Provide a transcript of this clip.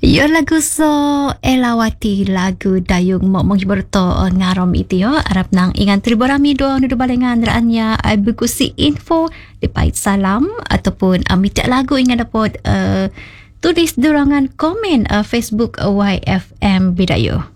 Yo lagu so elawati lagu dayung mo menghiburto ngarom itu yo Arab nang ingan triborami do nudu balengan raanya bukusi info di pait salam ataupun mitak lagu ingan dapat tulis durangan komen Facebook YFM Bidayo.